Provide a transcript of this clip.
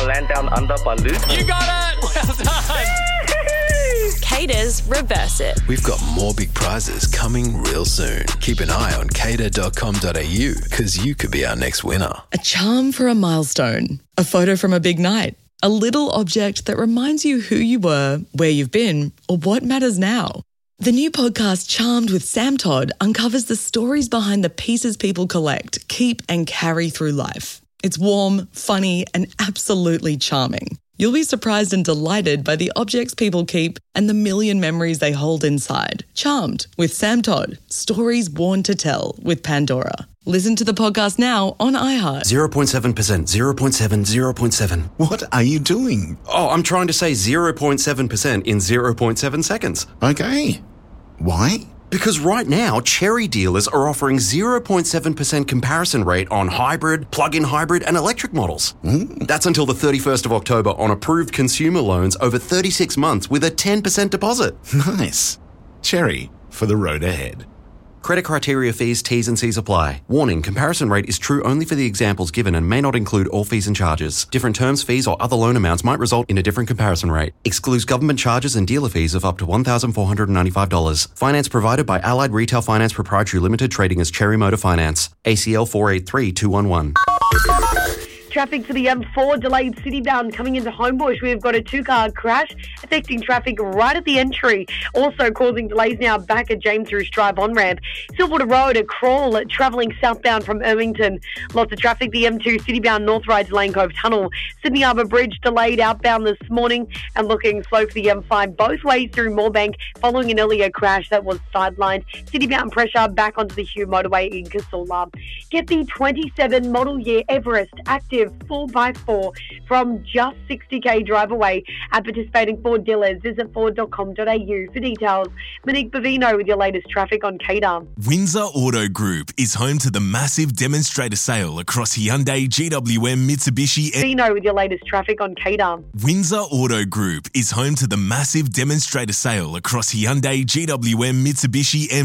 land down under Balut. You got it! Well done! Cater's Reverse It. We've got more big prizes coming real soon. Keep an eye on cater.com.au because you could be our next winner. A charm for a milestone, a photo from a big night, a little object that reminds you who you were, where you've been, or what matters now. The new podcast Charmed with Sam Todd uncovers the stories behind the pieces people collect, keep and carry through life. It's warm, funny and absolutely charming. You'll be surprised and delighted by the objects people keep and the million memories they hold inside. Charmed with Sam Todd. Stories worn to tell with Pandora. Listen to the podcast now on iHeart. 0.7%, 0.7, 0.7. What are you doing? Oh, I'm trying to say 0.7% in 0.7 seconds. Okay. Why? Because right now, Cherry dealers are offering 0.7% comparison rate on hybrid, plug-in hybrid and electric models. That's until the 31st of October on approved consumer loans over 36 months with a 10% deposit. Nice. Cherry for the road ahead. Credit criteria, fees, T's and C's apply. Warning, comparison rate is true only for the examples given and may not include all fees and charges. Different terms, fees or other loan amounts might result in a different comparison rate. Excludes government charges and dealer fees of up to $1,495. Finance provided by Allied Retail Finance Proprietary Limited, trading as Cherry Motor Finance. ACL 483211. Traffic for the M4, delayed citybound coming into Homebush. We've got a two-car crash affecting traffic right at the entry. Also causing delays now back at James Roos Drive on-ramp. Silverwater Road, a crawl travelling southbound from Ermington. Lots of traffic. The M2 citybound North Ride to Lane Cove Tunnel. Sydney Harbour Bridge delayed outbound this morning and looking slow for the M5 both ways through Moorebank following an earlier crash that was sidelined. Citybound pressure back onto the Hugh motorway in Casula. Get the 27 model year Everest active 4x4 from just 60k drive away at participating Ford dealers. Visit ford.com.au for details. Monique Bavino with your latest traffic on Cater. Windsor Auto Group is home to the massive demonstrator sale across Hyundai, GWM, Mitsubishi. Bavino with your latest traffic on Cater. Windsor Auto Group is home to the massive demonstrator sale across Hyundai, GWM, Mitsubishi,